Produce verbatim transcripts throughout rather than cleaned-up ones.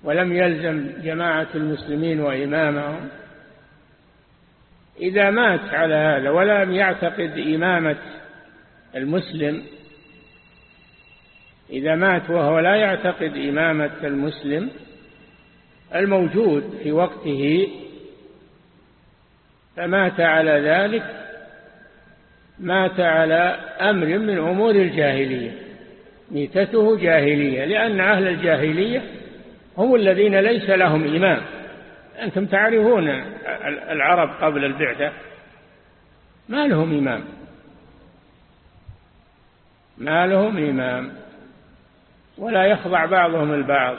ولم يلزم جماعة المسلمين وإمامهم، إذا مات على هذا ولم يعتقد إمامة المسلم، إذا مات وهو لا يعتقد إمامة المسلم الموجود في وقته فمات على ذلك، مات على أمر من أمور الجاهلية، ميتته جاهلية، لأن أهل الجاهلية هم الذين ليس لهم إمام. أنتم تعرفون العرب قبل البعثة ما لهم إمام، ما لهم إمام، ولا يخضع بعضهم البعض،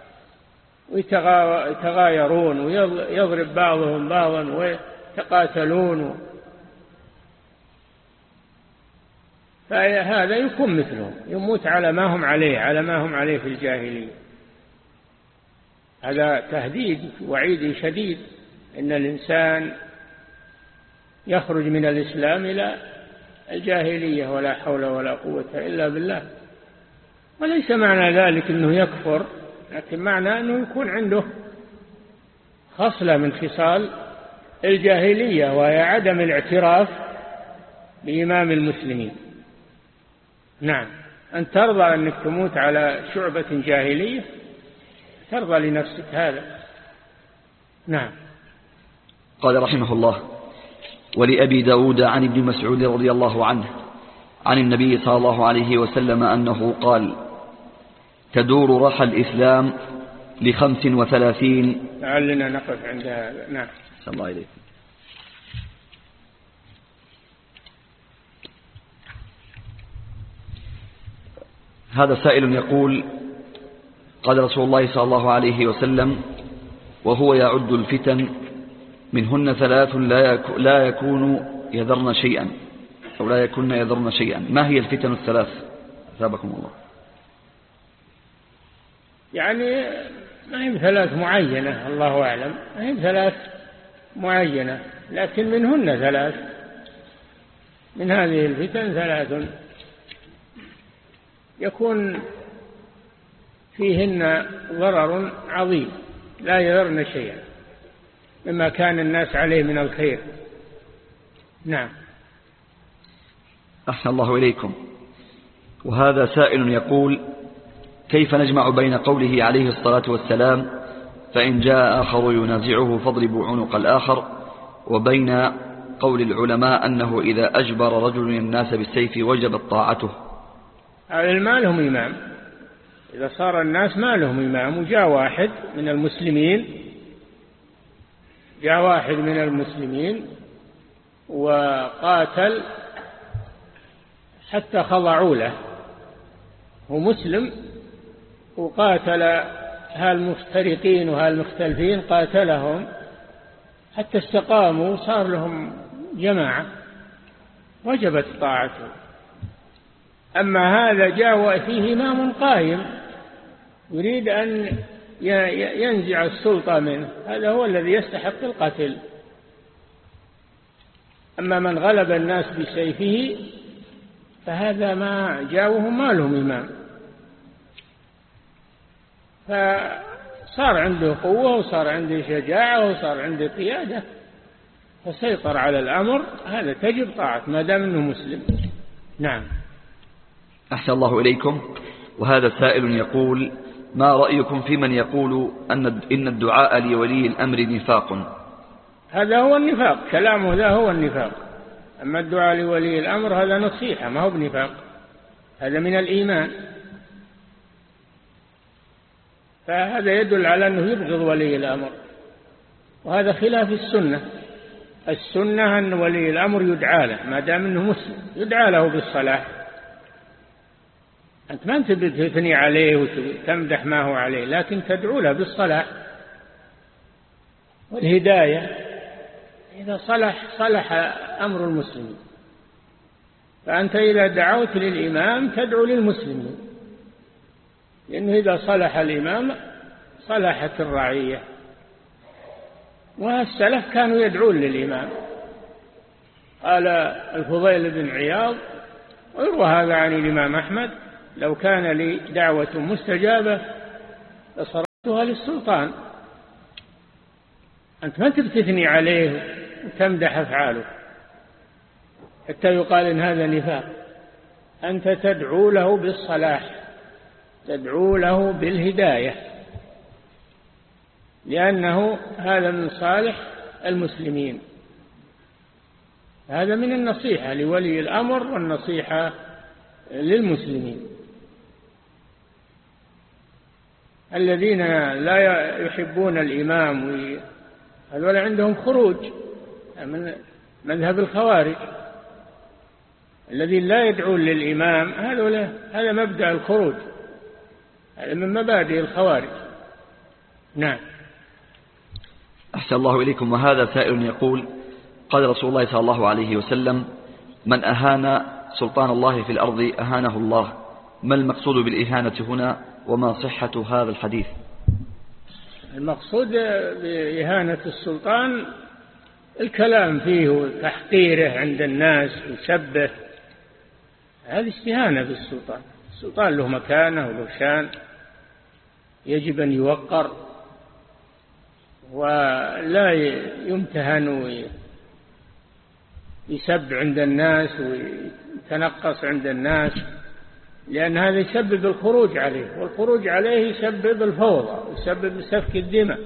ويتغايرون ويضرب بعضهم بعضا ويتقاتلون، فهذا يكون مثلهم، يموت على ما هم عليه، على ما هم عليه في الجاهلية. هذا تهديد وعيد شديد إن الإنسان يخرج من الإسلام إلى الجاهلية، ولا حول ولا قوة إلا بالله. وليس معنى ذلك أنه يكفر، لكن معنى أنه يكون عنده خصلة من خصال الجاهلية، وهي عدم الاعتراف بإمام المسلمين. نعم، أن ترضى أنك تموت على شعبة جاهلية، ترضى لنفسك هذا. نعم. قال رحمه الله: ولأبي داود عن ابن مسعود رضي الله عنه عن النبي صلى الله عليه وسلم أنه قال: تدور رحى الإسلام لخمس وثلاثين. لعلنا نقف عند هذا. نعم. صلى الله عليه. هذا سائل يقول: قال رسول الله صلى الله عليه وسلم وهو يعد الفتن منهن ثلاث لا يكون يذرن شيئا أو لا يكون يذرن شيئا، ما هي الفتن الثلاث؟ أثابكم الله. يعني ما هي ثلاث معينة، الله أعلم، ما هي ثلاث معينة، لكن منهن ثلاث، من هذه الفتن ثلاث يكون فيهن ضرر عظيم لا يذرن شيئا مما كان الناس عليه من الخير. نعم. أحسن الله إليكم. وهذا سائل يقول: كيف نجمع بين قوله عليه الصلاة والسلام فإن جاء آخر ينازعه فاضربوا عنق الآخر، وبين قول العلماء أنه إذا أجبر رجل الناس بالسيف وجبت طاعته؟ ما لهم إمام، إذا صار الناس ما لهم إمام، وجاء واحد من المسلمين جاء واحد من المسلمين وقاتل حتى خضعوا له، هو مسلم وقاتل هالمفترقين وهالمختلفين، قاتلهم حتى استقاموا وصار لهم جماعة، وجبت طاعته. أما هذا جاء فيه إمام قائم يريد أن ينزع السلطة منه، هذا هو الذي يستحق القتل. أما من غلب الناس بسيفه فهذا ما جاءوهم ما لهم إمام، فصار عنده قوة وصار عنده شجاعة وصار عنده قيادة فسيطر على الأمر، هذا تجب طاعة ما دام أنه مسلم. نعم. أحسن الله إليكم. وهذا سائل يقول: ما رأيكم في من يقول أن إن الدعاء لولي الأمر نفاق؟ هذا هو النفاق، كلامه ذا هو النفاق. أما الدعاء لولي الأمر هذا نصيحة ما هو بنفاق، هذا من الإيمان، فهذا يدل على أنه يبغض ولي الأمر، وهذا خلاف السنة. السنة أن ولي الأمر يدعى له ما دام أنه مسلم، يدعى له بالصلاح. أنت ما أنت بتثني عليه وتمدح ما هو عليه، لكن تدعو له بالصلاح والهداية. إذا صلح صلح أمر المسلمين، فأنت إذا دعوت للإمام تدعو للمسلمين، لأنه إذا صلح الإمام صلحت الرعية. والسلف كانوا يدعون للإمام. قال الفضيل بن عياض، ويروى هذا عن الإمام أحمد: لو كان لي دعوة مستجابة لصرفت للسلطان، أنت ما تبتثني عليه وتمدح أفعاله حتى يقال إن هذا نفاق. أنت تدعو له بالصلاح، تدعو له بالهداية، لأنه هذا من صالح المسلمين. هذا من النصيحة لولي الأمر والنصيحة للمسلمين. الذين لا يحبون الإمام هذول عندهم خروج من مذهب الخوارج. الذين لا يدعون للإمام هذول هذا مبدأ الخروج، هذا من مبادئ الخوارج. نعم. أحسن الله إليكم. وهذا سائل يقول: قال رسول الله صلى الله عليه وسلم: من أهان سلطان الله في الأرض أهانه الله. ما المقصود بالإهانة هنا، وما صحة هذا الحديث؟ المقصود بإهانة السلطان الكلام فيه وتحقيره عند الناس وسبه، هذه استهانة بالسلطان. السلطان له مكانه وله شان، يجب أن يوقر ولا يمتهن ويسب عند الناس ويتنقص عند الناس، لأن هذا يسبب الخروج عليه، والخروج عليه يسبب الفوضى ويسبب سفك الدماء.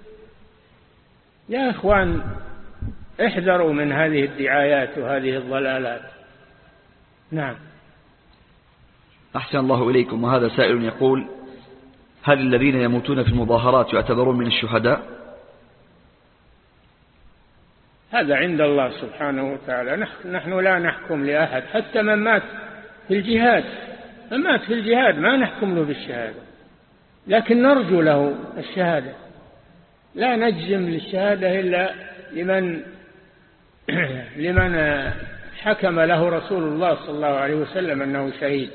يا إخوان، احذروا من هذه الدعايات وهذه الضلالات. نعم. أحسن الله إليكم. وهذا سائل يقول: هل الذين يموتون في المظاهرات يعتبرون من الشهداء؟ هذا عند الله سبحانه وتعالى، نحن لا نحكم لأحد، حتى من مات في الجهاد، من مات في الجهاد ما نحكم له بالشهادة، لكن نرجو له الشهادة. لا نجزم للشهادة إلا لمن لمن حكم له رسول الله صلى الله عليه وسلم أنه شهيد.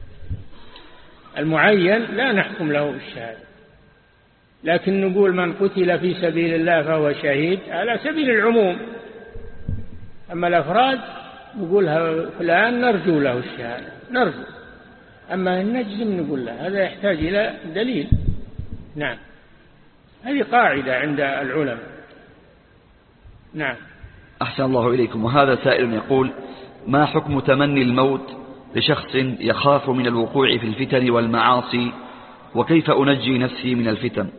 المعين لا نحكم له بالشهادة، لكن نقول من قتل في سبيل الله فهو شهيد على سبيل العموم. أما الأفراد نقول فلان نرجو له الشهادة، نرجو. أما النجزم نقول له، هذا يحتاج إلى دليل. نعم، هذه قاعدة عند العلماء. نعم. أحسن الله إليكم. وهذا سائل يقول: ما حكم تمني الموت لشخص يخاف من الوقوع في الفتن والمعاصي، وكيف أنجي نفسي من الفتن؟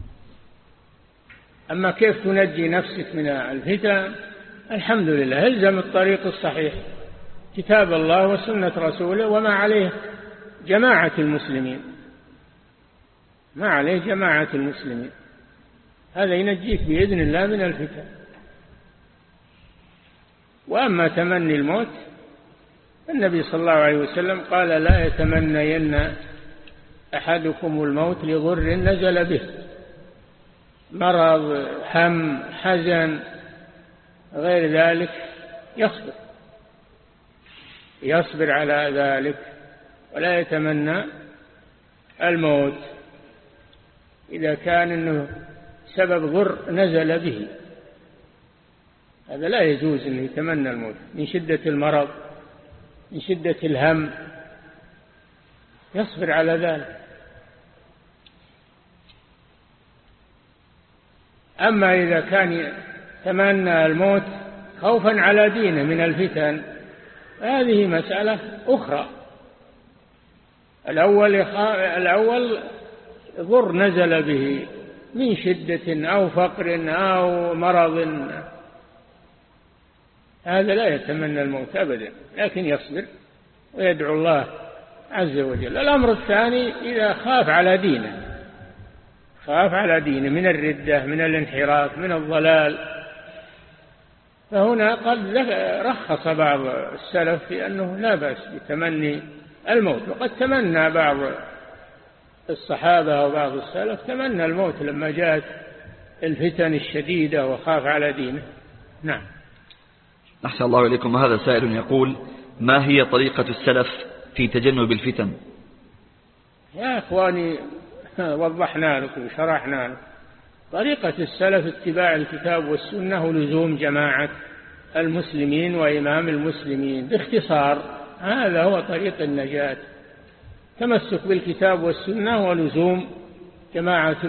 أما كيف تنجي نفسك من الفتن، الحمد لله، الزم الطريق الصحيح، كتاب الله وسنة رسوله وما عليه جماعة المسلمين، ما عليه جماعة المسلمين، هذا ينجيك بإذن الله من الفتن. وأما تمني الموت، النبي صلى الله عليه وسلم قال: لا يتمنين أحدكم الموت لضر نزل به، مرض، هم، حزن، غير ذلك، يصبر يصبر على ذلك ولا يتمنى الموت إذا كان إنه سبب ضر نزل به. هذا لا يجوز أن يتمنى الموت من شدة المرض، من شدة الهم، يصبر على ذلك. أما إذا كان يتمنى الموت خوفا على دينه من الفتن، هذه مسألة أخرى. الأول الأول ضر نزل به من شدة أو فقر أو مرض، هذا لا يتمنى الموت أبدا، لكن يصبر ويدعو الله عز وجل. الأمر الثاني إذا خاف على دينه، خاف على دينه من الردة، من الانحراف، من الضلال، فهنا قد رخص بعض السلف في أنه لا بأس بتمني الموت. وقد تمنى بعض الصحابة وبعض السلف تمنى الموت لما جاءت الفتن الشديدة وخاف على دينه. نعم. أحسن الله إليكم. هذا سائل يقول: ما هي طريقة السلف في تجنب الفتن؟ يا إخواني، وضحنا لكم وشرحنا لكم. طريقة السلف اتباع الكتاب والسنة ولزوم جماعة المسلمين وإمام المسلمين باختصار، هذا هو طريق النجاة، تمسك بالكتاب والسنة ولزوم جماعة